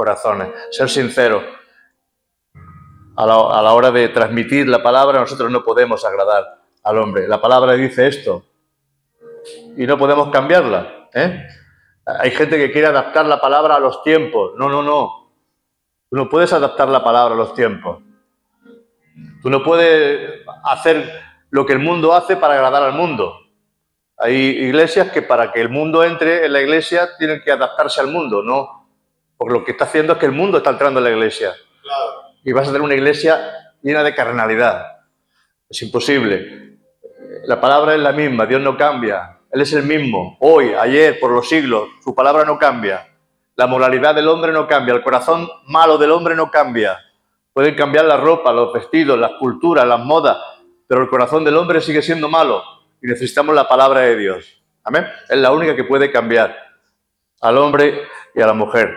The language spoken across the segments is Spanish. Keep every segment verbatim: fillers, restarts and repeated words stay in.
corazones, ser sinceros. A la, a la hora de transmitir la palabra, nosotros no podemos agradar al hombre. La palabra dice esto y no podemos cambiarla, ¿eh? Hay gente que quiere adaptar la palabra a los tiempos. No, no, no. Tú no puedes adaptar la palabra a los tiempos. Tú no puedes hacer lo que el mundo hace para agradar al mundo. Hay iglesias que para que el mundo entre en la iglesia tienen que adaptarse al mundo, ¿no? Porque lo que está haciendo es que el mundo está entrando en la iglesia. Claro. Y vas a tener una iglesia llena de carnalidad. Es imposible. La palabra es la misma, Dios no cambia. Él es el mismo, hoy, ayer, por los siglos. Su palabra no cambia. La moralidad del hombre no cambia. El corazón malo del hombre no cambia. Pueden cambiar la ropa, los vestidos, las culturas, las modas, pero el corazón del hombre sigue siendo malo y necesitamos la palabra de Dios. Amén. Es la única que puede cambiar al hombre y a la mujer.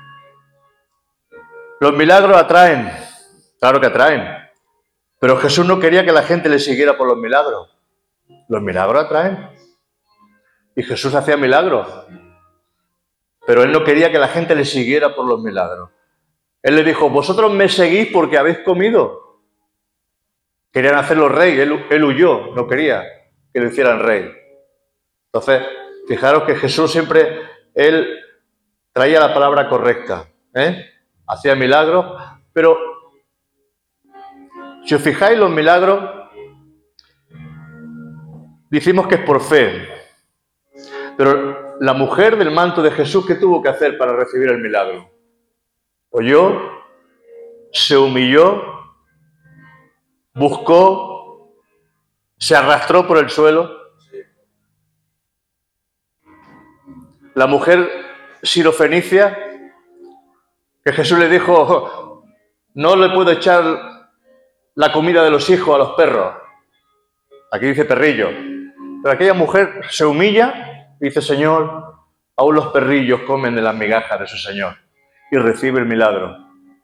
Los milagros atraen, claro que atraen, pero Jesús no quería que la gente le siguiera por los milagros. Los milagros atraen y Jesús hacía milagros, pero él no quería que la gente le siguiera por los milagros. Él le dijo, vosotros me seguís porque habéis comido. Querían hacerlo rey, él, él huyó, no quería que lo hicieran rey. Entonces, fijaros que Jesús siempre, él traía la palabra correcta, ¿eh? Hacía milagros, pero si os fijáis los milagros, decimos que es por fe. Pero la mujer del manto de Jesús, ¿qué tuvo que hacer para recibir el milagro? Oyó, se humilló, buscó, se arrastró por el suelo. La mujer sirofenicia, que Jesús le dijo, no le puedo echar la comida de los hijos a los perros. Aquí dice perrillo. Pero aquella mujer se humilla y dice, Señor, aún los perrillos comen de las migajas de su Señor. Y recibe el milagro.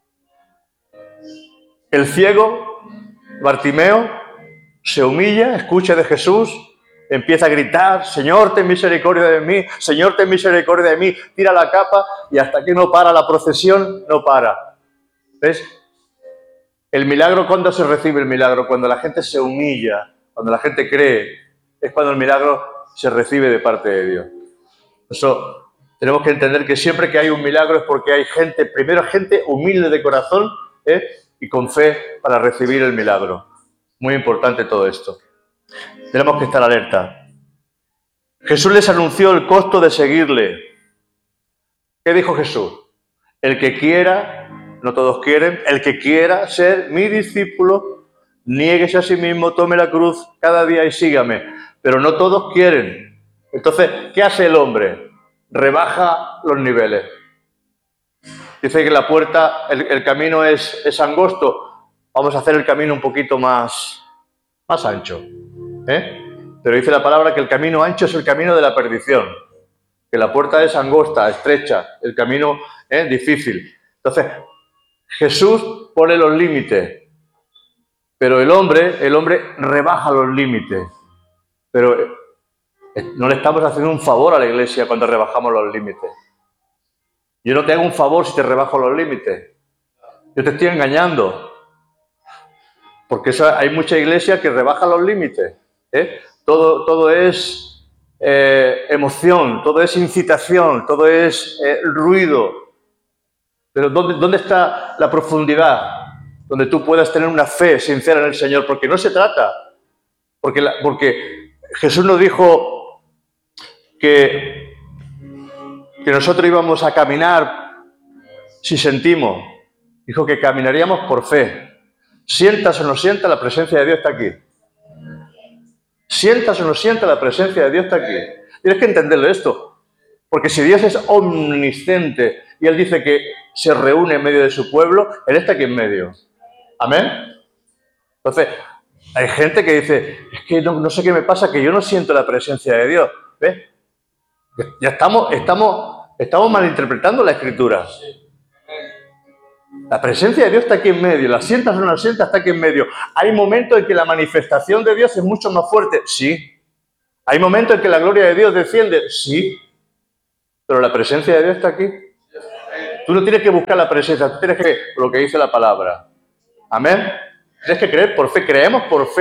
El ciego, Bartimeo, se humilla, escucha de Jesús, empieza a gritar, Señor, ten misericordia de mí, Señor, ten misericordia de mí, tira la capa y hasta que no para la procesión, no para. ¿Ves? El milagro, ¿cuándo se recibe el milagro? Cuando la gente se humilla, cuando la gente cree, es cuando el milagro se recibe de parte de Dios. Eso tenemos que entender que siempre que hay un milagro es porque hay gente, primero gente humilde de corazón, ¿eh? Y con fe para recibir el milagro. Muy importante todo esto. Tenemos que estar alerta. Jesús les anunció el costo de seguirle. ¿Qué dijo Jesús? El que quiera, no todos quieren, el que quiera ser mi discípulo, niéguese a sí mismo, tome la cruz cada día y sígame. Pero no todos quieren. Entonces, ¿qué hace el hombre? Rebaja los niveles. Dice que la puerta, el, el camino es, es angosto. Vamos a hacer el camino un poquito más, más ancho. ¿Eh? Pero dice la palabra que el camino ancho es el camino de la perdición. Que la puerta es angosta, estrecha, el camino es difícil. Entonces, Jesús pone los límites. Pero el hombre, el hombre rebaja los límites. Pero no le estamos haciendo un favor a la iglesia cuando rebajamos los límites. Yo no te hago un favor si te rebajo los límites. Yo te estoy engañando. Porque eso, hay mucha iglesia que rebaja los límites. ¿eh? Todo, todo es eh, emoción, todo es incitación, todo es eh, ruido. Pero ¿dónde, ¿dónde está la profundidad? Donde tú puedas tener una fe sincera en el Señor. Porque no se trata. Porque, la, porque Jesús nos dijo que... que nosotros íbamos a caminar si sentimos. Dijo que caminaríamos por fe. Sientas o no sientas, la presencia de Dios está aquí. Sientas o no sientas, la presencia de Dios está aquí. Tienes que entenderlo esto. Porque si Dios es omnisciente y Él dice que se reúne en medio de su pueblo, Él está aquí en medio. ¿Amén? Entonces, hay gente que dice, es que no, no sé qué me pasa, que yo no siento la presencia de Dios. ¿Ves? Ya estamos, estamos, estamos malinterpretando la Escritura. La presencia de Dios está aquí en medio. La sientas o no la sientas, está aquí en medio. Hay momentos en que la manifestación de Dios es mucho más fuerte. Sí. Hay momentos en que la gloria de Dios desciende. Sí. Pero la presencia de Dios está aquí. Tú no tienes que buscar la presencia, tú tienes que lo que dice la palabra. Amén. Tienes que creer por fe. Creemos por fe.